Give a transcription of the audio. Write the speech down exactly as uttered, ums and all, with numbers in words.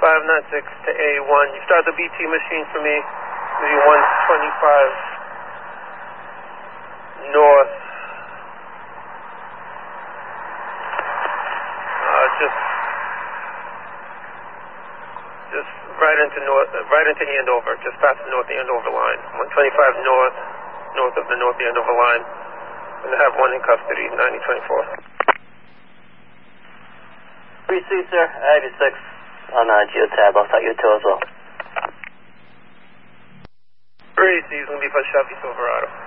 five nine six to A one. You start the B T machine for me, maybe one twenty-five north. Uh, just, just right into north, right into Andover, just past the North Andover line. one twenty-five north, north of the North Andover line. I'm going to have one in custody, ninety twenty-four. three C, sir. I have you six on uh, Geotab. I'll start you two as well. three C is going to be for Chevy Silverado.